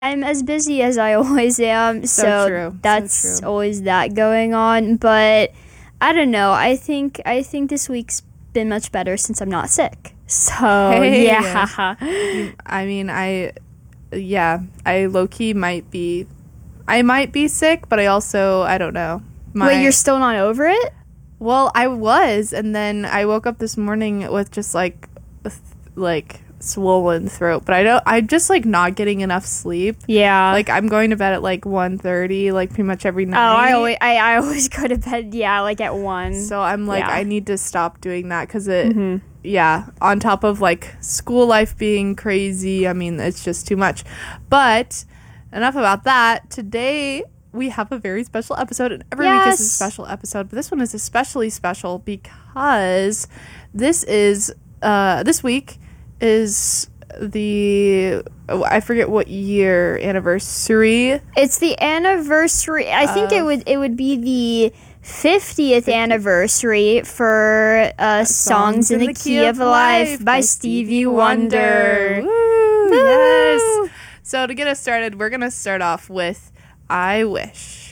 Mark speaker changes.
Speaker 1: I'm as busy as I always am, so
Speaker 2: True.
Speaker 1: that's
Speaker 2: So true.
Speaker 1: always that going on. But I don't know. I think this week's been much better since I'm not sick. So
Speaker 2: Hey.
Speaker 1: yeah.
Speaker 2: I mean, I low-key I might be sick, but I don't know.
Speaker 1: Wait, you're still not over it?
Speaker 2: Well, I was, and then I woke up this morning with just like swollen throat, but I'm just like not getting enough sleep.
Speaker 1: Yeah.
Speaker 2: Like I'm going to bed at like 1:30, like pretty much every
Speaker 1: Oh,
Speaker 2: night.
Speaker 1: I always go to bed, yeah, like at 1.
Speaker 2: So I'm like,
Speaker 1: Yeah.
Speaker 2: I need to stop doing that because yeah, on top of like school life being crazy, I mean, it's just too much. But enough about that. Today we have a very special episode, and every week is a
Speaker 1: Yes.
Speaker 2: special episode, but this one is especially special because this week is I forget what year anniversary.
Speaker 1: It's the anniversary. I think it would be the 50th anniversary for Songs in the Key of Life by Stevie Wonder.
Speaker 2: Woo, yes. So to get us started, we're going to start off with I Wish.